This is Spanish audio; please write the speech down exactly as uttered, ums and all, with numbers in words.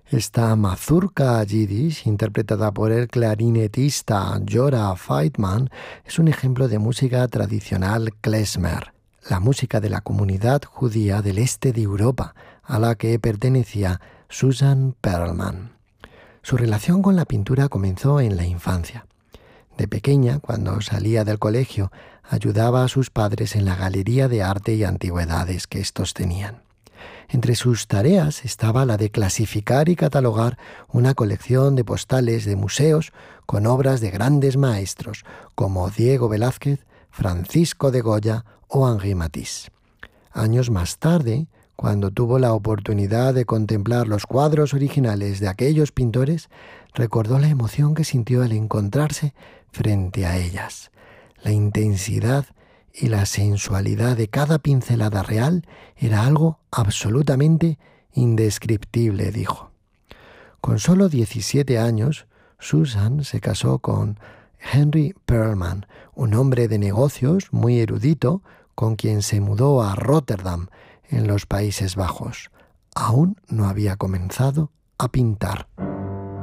Esta mazurka yiddish, interpretada por el clarinetista Jora Feitman, es un ejemplo de música tradicional klezmer, la música de la comunidad judía del este de Europa, a la que pertenecía Susan Perlman. Su relación con la pintura comenzó en la infancia. De pequeña, cuando salía del colegio, ayudaba a sus padres en la galería de arte y antigüedades que estos tenían. Entre sus tareas estaba la de clasificar y catalogar una colección de postales de museos con obras de grandes maestros como Diego Velázquez, Francisco de Goya o Henri Matisse. Años más tarde, cuando tuvo la oportunidad de contemplar los cuadros originales de aquellos pintores, recordó la emoción que sintió al encontrarse frente a ellas. La intensidad y la sensualidad de cada pincelada real era algo absolutamente indescriptible, dijo. Con solo diecisiete años, Susan se casó con Henry Perlman, un hombre de negocios muy erudito, con quien se mudó a Rotterdam, en los Países Bajos. Aún no había comenzado a pintar.